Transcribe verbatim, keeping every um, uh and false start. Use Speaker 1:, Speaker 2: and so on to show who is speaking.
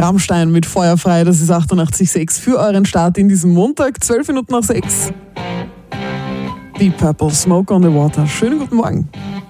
Speaker 1: Rammstein mit Feuerfrei, das ist achtundachtzig Komma sechs für euren Start in diesem Montag, zwölf Minuten nach sechs. Deep Purple, Smoke on the Water. Schönen guten Morgen.